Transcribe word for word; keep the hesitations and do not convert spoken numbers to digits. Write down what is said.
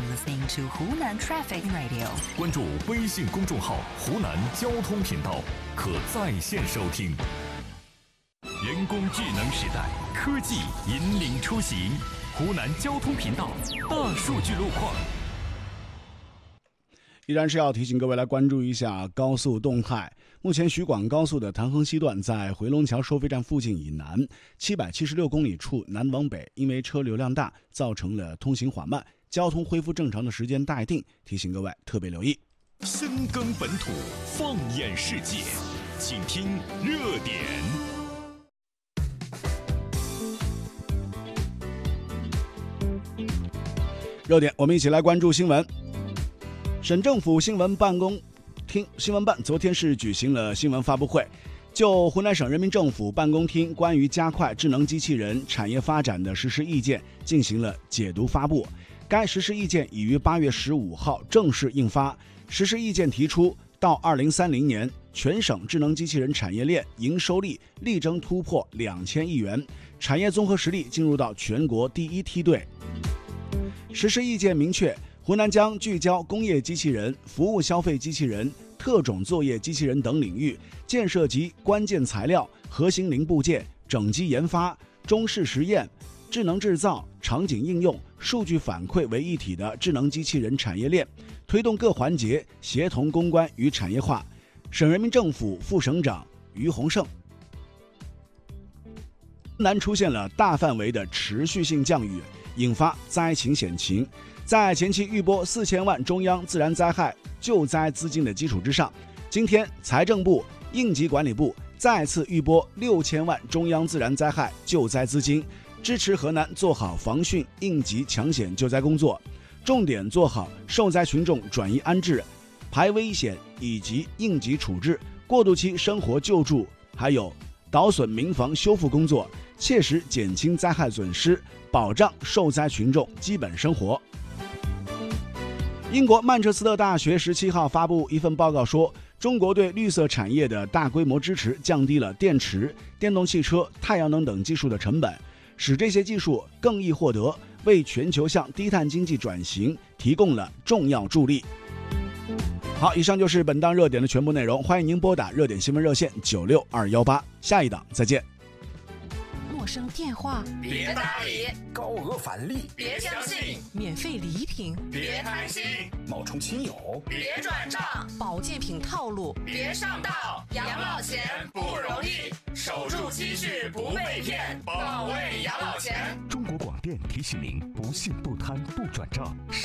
listening to Hunan Traffic Radio。 关注微信公众号“湖南交通频道”，可在线收听。人工智能时代，科技引领出行。湖南交通频道大数据路况。 依然是要提醒各位来关注一下高速动态。目前徐广高速的唐衡西段在回龙桥收费站附近以南七百七十六公里处南往北，因为车流量大，造成了通行缓慢，交通恢复正常的时间待定，提醒各位特别留意。 深耕本土，放眼世界，请听热点。 热点，我们一起来关注新闻。省政府新闻办公厅新闻办昨天是举行了新闻发布会，就湖南省人民政府办公厅关于加快智能机器人产业发展的实施意见进行了解读发布。该实施意见已于八月十五号正式印发。实施意见提出，到二零三零年，全省智能机器人产业链营收力力争突破两千亿元，产业综合实力进入到全国第一梯队。实施意见明确，湖南将聚焦工业机器人、服务消费机器人、特种作业机器人等领域，建设集关键材料、核心零部件、整机研发、中试实验、智能制造、场景应用、数据反馈为一体的智能机器人产业链，推动各环节协同攻关与产业化。省人民政府副省长于洪胜。湖南出现了大范围的持续性降雨，引发灾情险情。在前期预拨四千万中央自然灾害救灾资金的基础之上，今天财政部、应急管理部再次预拨六千万中央自然灾害救灾资金，支持河南做好防汛应急抢险救灾工作，重点做好受灾群众转移安置、排危险以及应急处置、过渡期生活救助，还有导损民房修复工作，切实减轻灾害损失，保障受灾群众基本生活。英国曼彻斯特大学十七号发布一份报告说，中国对绿色产业的大规模支持降低了电池、电动汽车、太阳能等技术的成本，使这些技术更易获得，为全球向低碳经济转型提供了重要助力。好，以上就是本档热点的全部内容，欢迎您拨打热点新闻热线九六二一八，下一档再见。 陌生电话别搭理， 高额返利别相信， 免费礼品别贪心， 冒充亲友别转账， 保健品套路别上当，养老钱不容易，守住积蓄不被骗，保卫养老钱。 中国广电提醒您：不信不贪不转账。